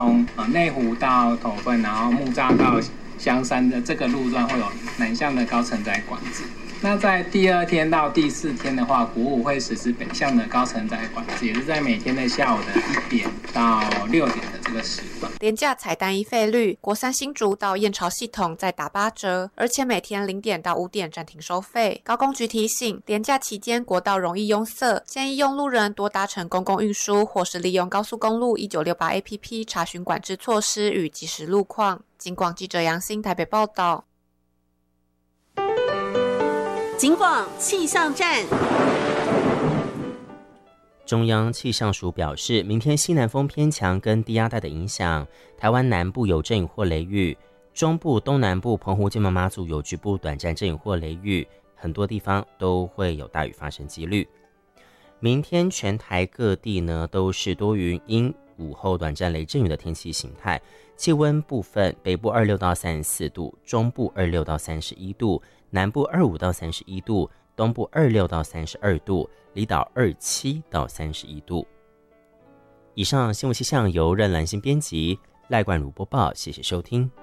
从内湖到头份，然后木栅到香山的这个路段会有南向的高承载管制。那在第2天到第4天的话，国五会实施北向的高承载管制，也是在每天的下午的1点到6点的这个时段。 廉价采单一费率，国三新竹到燕巢系统再打8折，而且每天0点到5点暂停收费。高工局提醒，廉价期间国道容易拥塞，建议用路人多搭乘公共运输，或是利用高速公路1968 APP 查询管制措施与即时路况。警广记者杨欣台北报道。 警广气象站。 中央气象署表示，明天西南风偏强跟低压带的影响，台湾南部有阵雨或雷雨，中部、东南部、澎湖、金门、马祖有局部短暂阵雨或雷雨，很多地方都会有大雨发生几率。明天全台各地呢都是多云阴，午后短暂雷阵雨的天气形态。气温部分，北部26到34度，中部26到31度，南部25到31度，东部26到32度，离岛27到31度。以上新闻气象由任兰心编辑，赖冠如播报，谢谢收听。